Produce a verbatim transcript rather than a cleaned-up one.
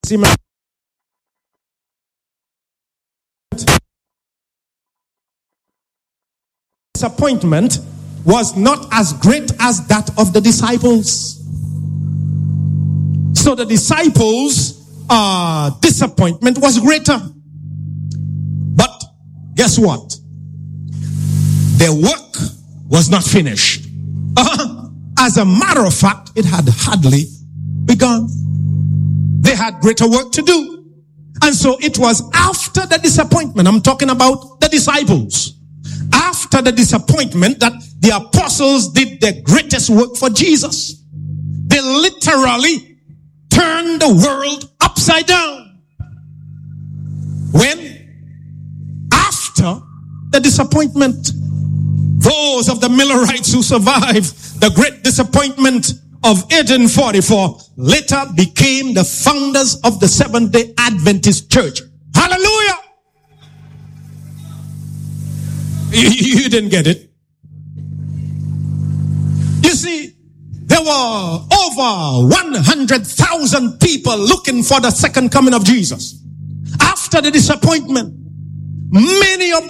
disappointment was not as great as that of the disciples. So the disciples' uh, disappointment was greater. But guess what? Their work was not finished. Uh, as a matter of fact, it had hardly begun. They had greater work to do. And so it was after the disappointment, I'm talking about the disciples, after the disappointment that the apostles did their greatest work for Jesus. They literally turned the world upside down. When? After the disappointment. Those of the Millerites who survived the great disappointment of eighteen forty-four later became the founders of the Seventh-day Adventist Church. Hallelujah! You, you didn't get it. You see, there were over one hundred thousand people looking for the second coming of Jesus. After the disappointment, many of